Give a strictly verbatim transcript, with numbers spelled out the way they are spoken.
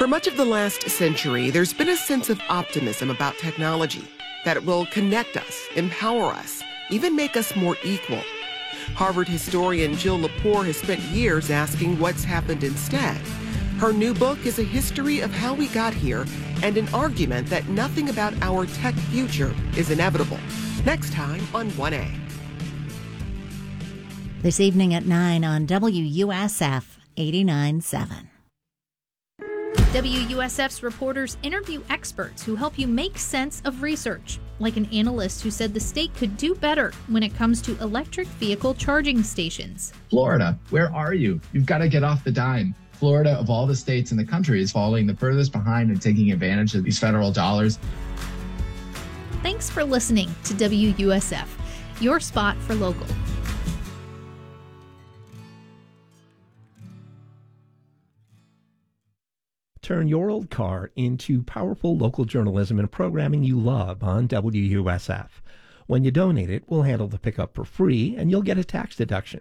For much of the last century, there's been a sense of optimism about technology, that it will connect us, empower us, even make us more equal. Harvard historian Jill Lepore has spent years asking what's happened instead. Her new book is a history of how we got here and an argument that nothing about our tech future is inevitable. Next time on one A. This evening at nine on W U S F eighty-nine point seven. W U S F's reporters interview experts who help you make sense of research, like an analyst who said the state could do better when it comes to electric vehicle charging stations. Florida, where are you? You've got to get off the dime. Florida, of all the states in the country, is falling the furthest behind and taking advantage of these federal dollars. Thanks for listening to W U S F, your spot for local. Turn your old car into powerful local journalism and programming you love on W U S F. When you donate it, we'll handle the pickup for free, and you'll get a tax deduction.